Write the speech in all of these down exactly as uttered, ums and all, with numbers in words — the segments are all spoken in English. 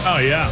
Oh, yeah.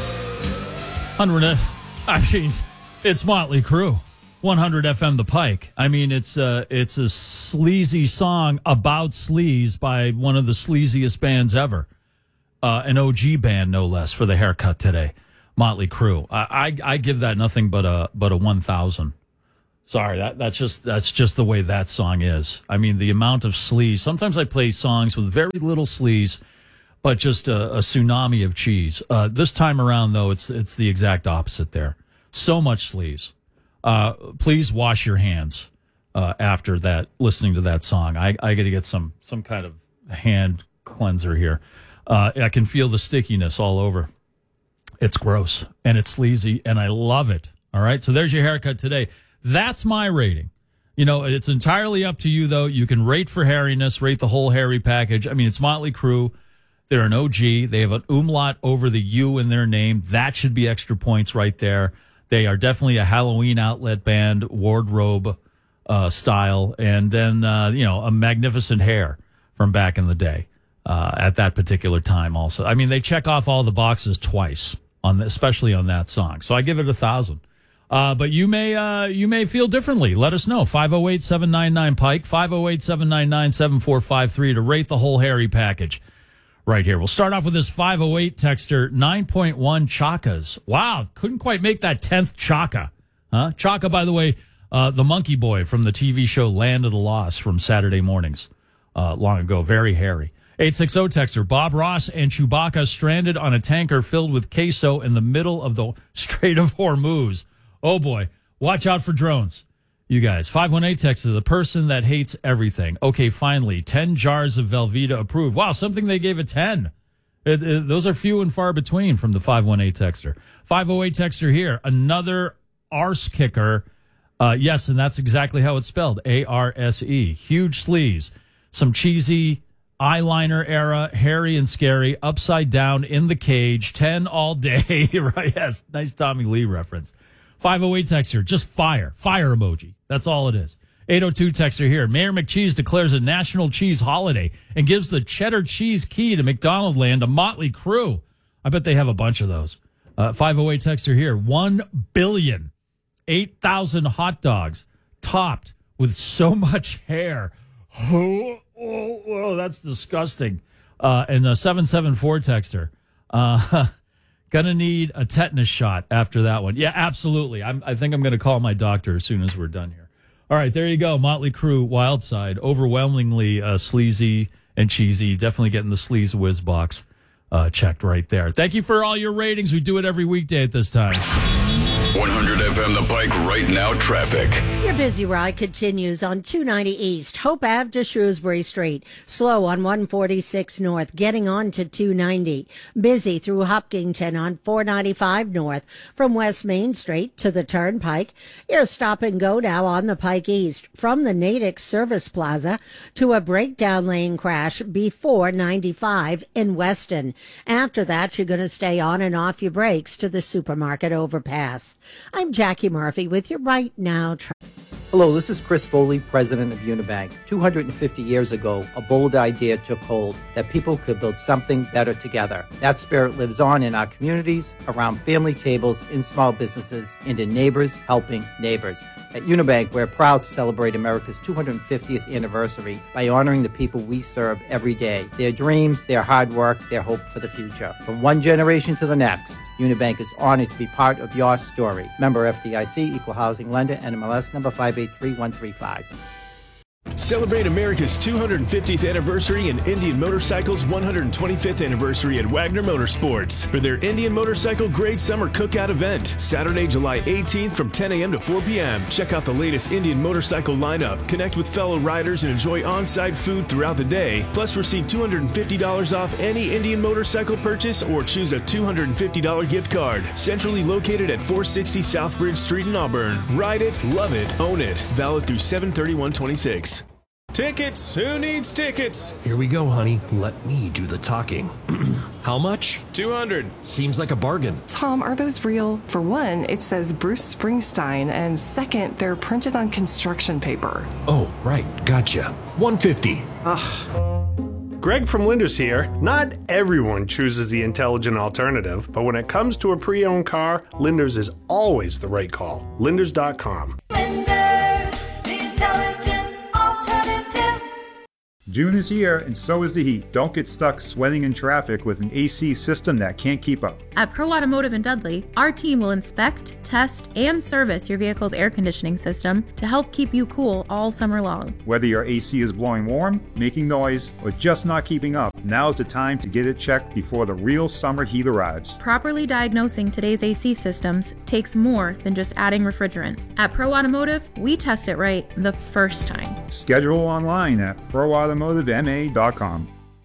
one hundred, I mean, it's Motley Crue. one hundred F M The Pike. I mean, it's a, it's a sleazy song about sleaze by one of the sleaziest bands ever. Uh, an O G band, no less, for the haircut today. Motley Crue. I, I, I give that nothing but a but a one thousand. Sorry, that that's just that's just the way that song is. I mean, the amount of sleaze. Sometimes I play songs with very little sleaze, but just a, a tsunami of cheese. Uh, this time around, though, it's it's the exact opposite there. So much sleaze. Uh, please wash your hands uh, after that, listening to that song. I, I got to get some some kind of hand cleanser here. Uh, I can feel the stickiness all over. It's gross, and it's sleazy, and I love it. All right, so there's your haircut today. That's my rating. You know, it's entirely up to you, though. You can rate for hairiness, rate the whole hairy package. I mean, it's Motley Crue. They're an O G. They have an umlaut over the U in their name. That should be extra points right there. They are definitely a Halloween outlet band, wardrobe uh, style, and then, uh, you know, a magnificent hair from back in the day uh, at that particular time also. I mean, they check off all the boxes twice, on the, especially on that song. So I give it a thousand. Uh, but you may uh, you may feel differently. Let us know. five oh eight, seven nine nine, Pike, five oh eight, seven nine nine, seven four five three to rate the whole hairy package right here. We'll start off with this five oh eight texter, nine point one Chakas. Wow, couldn't quite make that tenth Chaka. Huh? Chaka, by the way, uh, the monkey boy from the T V show Land of the Lost from Saturday mornings uh, long ago. Very hairy. eight six zero texter, Bob Ross and Chewbacca stranded on a tanker filled with queso in the middle of the Strait of Hormuz. Oh, boy. Watch out for drones. You guys. five one eight texter, the person that hates everything. Okay, finally, ten jars of Velveeta approved. Wow, something they gave a ten. It, it, those are few and far between from the five one eight texter. five oh eight texter here, another arse kicker. Uh, yes, and that's exactly how it's spelled, A R S E. Huge sleeves. Some cheesy eyeliner era, hairy and scary, upside down in the cage, ten all day. Right? Yes, nice Tommy Lee reference. five oh eight texter, just fire. Fire emoji. That's all it is. eight oh two texter here. Mayor McCheese declares a national cheese holiday and gives the cheddar cheese key to McDonald Land to Motley Crue. I bet they have a bunch of those. Uh, five oh eight texter here. one billion, eight thousand hot dogs topped with so much hair. Oh, oh, oh that's disgusting. Uh, and the seven seven four texter. Uh Gonna need a tetanus shot after that one. Yeah, absolutely. I'm, I think I'm going to call my doctor as soon as we're done here. All right, there you go. Motley Crue, Wild Side. Overwhelmingly uh, sleazy and cheesy. Definitely getting the sleaze whiz box uh, checked right there. Thank you for all your ratings. We do it every weekday at this time. one hundred F M The Pike right now traffic. Your busy ride continues on two ninety East, Hope Avenue to Shrewsbury Street. Slow on one forty-six North, getting on to two ninety. Busy through Hopkinton on four ninety-five North, from West Main Street to the Turnpike. Your stop and go now on the Pike East, from the Natick Service Plaza to a breakdown lane crash before ninety-five in Weston. After that, you're going to stay on and off your brakes to the supermarket overpass. I'm Jackie Murphy with your Right Now. Tra- Hello, this is Chris Foley, president of Unibank. two hundred fifty years ago, a bold idea took hold that people could build something better together. That spirit lives on in our communities, around family tables, in small businesses, and in neighbors helping neighbors. At Unibank, we're proud to celebrate America's two hundred fiftieth anniversary by honoring the people we serve every day, their dreams, their hard work, their hope for the future. From one generation to the next, Unibank is honored to be part of your story. Member F D I C, Equal Housing Lender, N M L S number five eight three one three five. Celebrate America's two hundred fiftieth anniversary and Indian Motorcycle's one hundred twenty-fifth anniversary at Wagner Motorsports for their Indian Motorcycle Great Summer Cookout event, Saturday, July eighteenth from ten a.m. to four p.m. Check out the latest Indian motorcycle lineup, connect with fellow riders, and enjoy on-site food throughout the day. Plus, receive two hundred fifty dollars off any Indian motorcycle purchase or choose a two hundred fifty dollars gift card. Centrally located at four sixty Southbridge Street in Auburn. Ride it, love it, own it. Valid through seven thirty-one twenty-six. Tickets! Who needs tickets? Here we go, honey. Let me do the talking. How much? two hundred. Seems like a bargain. Tom, are those real? For one, it says Bruce Springsteen, and second, they're printed on construction paper. Oh, right. Gotcha. one fifty. Ugh. Greg from Linders here. Not everyone chooses the intelligent alternative, but when it comes to a pre-owned car, Linders is always the right call. Linders dot com. Linders, the intelligent alternative. June is here, and so is the heat. Don't get stuck sweating in traffic with an A C system that can't keep up. At Pro Automotive in Dudley, our team will inspect, test, and service your vehicle's air conditioning system to help keep you cool all summer long. Whether your A C is blowing warm, making noise, or just not keeping up, now's the time to get it checked before the real summer heat arrives. Properly diagnosing today's A C systems takes more than just adding refrigerant. At Pro Automotive, we test it right the first time. Schedule online at pro automotive m a dot com.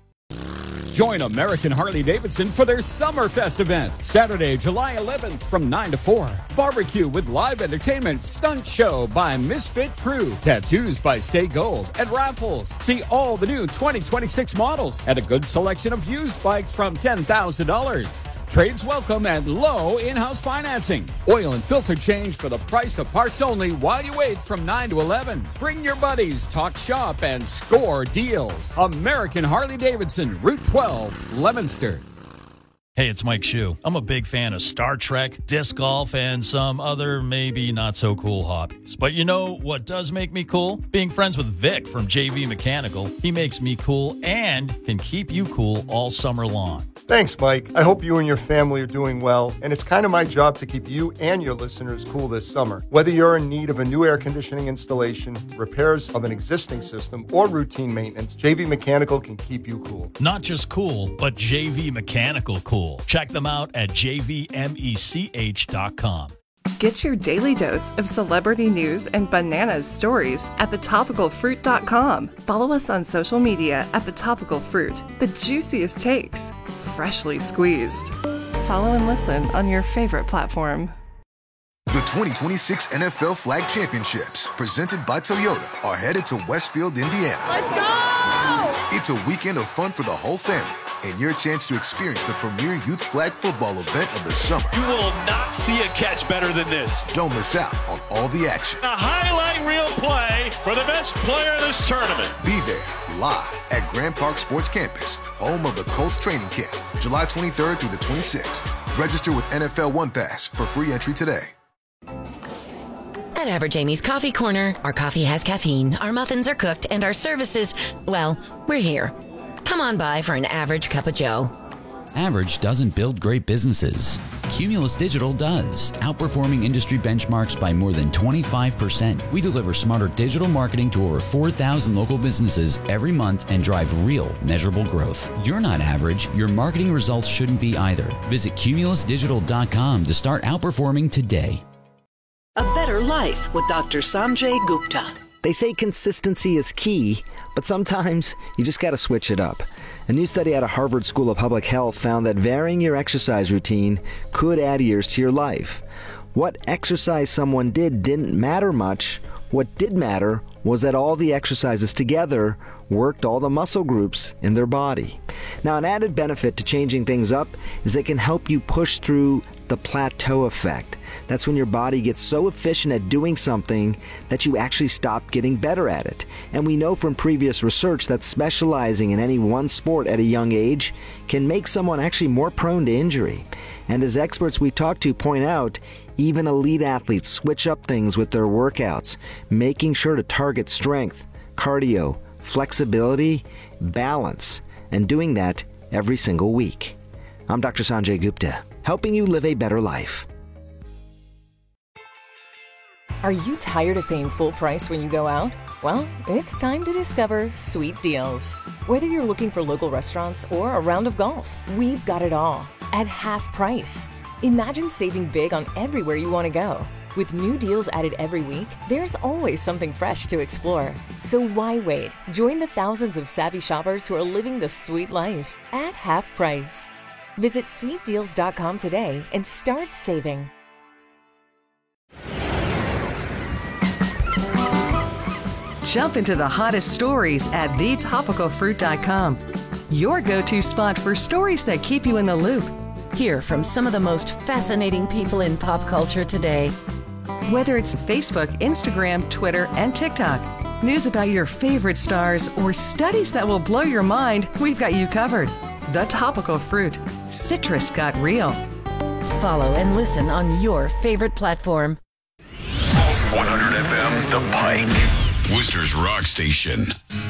Join American Harley-Davidson for their Summerfest event, Saturday, July eleventh from nine to four. Barbecue with live entertainment, stunt show by Misfit Crew, tattoos by Stay Gold, and raffles. See all the new twenty twenty-six models and a good selection of used bikes from ten thousand dollars. Trades welcome and low in-house financing. Oil and filter change for the price of parts only while you wait from nine to eleven. Bring your buddies, talk shop, and score deals. American Harley-Davidson, Route twelve, Leominster. Hey, it's Mike Shue. I'm a big fan of Star Trek, disc golf, and some other maybe not so cool hobbies. But you know what does make me cool? Being friends with Vic from J V Mechanical. He makes me cool and can keep you cool all summer long. Thanks, Mike. I hope you and your family are doing well, and it's kind of my job to keep you and your listeners cool this summer. Whether you're in need of a new air conditioning installation, repairs of an existing system, or routine maintenance, J V Mechanical can keep you cool. Not just cool, but J V Mechanical cool. Check them out at j v mech dot com. Get your daily dose of celebrity news and bananas stories at the topical fruit dot com. Follow us on social media at The Topical Fruit. The juiciest takes, freshly squeezed. Follow and listen on your favorite platform. The twenty twenty-six N F L Flag Championships, presented by Toyota, are headed to Westfield, Indiana. Let's go! It's a weekend of fun for the whole family, and your chance to experience the premier youth flag football event of the summer. You will not see a catch better than this. Don't miss out on all the action. A highlight reel play for the best player in this tournament. Be there live at Grand Park Sports Campus, home of the Colts training camp, July twenty-third through the twenty-sixth. Register with N F L One Pass for free entry today. At Average Amy's Coffee Corner, our coffee has caffeine, our muffins are cooked, and our services, well, we're here. Come on by for an average cup of joe. Average doesn't build great businesses. Cumulus Digital does, outperforming industry benchmarks by more than twenty-five percent. We deliver smarter digital marketing to over four thousand local businesses every month and drive real, measurable growth. You're not average. Your marketing results shouldn't be either. Visit cumulus digital dot com to start outperforming today. A Better Life with Doctor Sanjay Gupta. They say consistency is key, but sometimes you just got to switch it up. A new study out of Harvard School of Public Health found that varying your exercise routine could add years to your life. What exercise someone did didn't matter much. What did matter was that all the exercises together worked all the muscle groups in their body. Now, an added benefit to changing things up is it can help you push through the plateau effect. That's when your body gets so efficient at doing something that you actually stop getting better at it. And we know from previous research that specializing in any one sport at a young age can make someone actually more prone to injury. And as experts we talk to point out, even elite athletes switch up things with their workouts, making sure to target strength, cardio, flexibility, balance, and doing that every single week. I'm Doctor Sanjay Gupta, helping you live a better life. Are you tired of paying full price when you go out? Well, it's time to discover Sweet Deals. Whether you're looking for local restaurants or a round of golf, we've got it all at half price. Imagine saving big on everywhere you want to go. With new deals added every week, there's always something fresh to explore. So why wait? Join the thousands of savvy shoppers who are living the sweet life at half price. Visit sweet deals dot com today and start saving. Jump into the hottest stories at the topical fruit dot com. Your go-to spot for stories that keep you in the loop. Hear from some of the most fascinating people in pop culture today. Whether it's Facebook, Instagram, Twitter, and TikTok, News about your favorite stars or studies that will blow your mind, we've got you covered. The Topical Fruit. Citrus got real. Follow and listen on your favorite platform. one hundred F M The Pike, Worcester's rock station.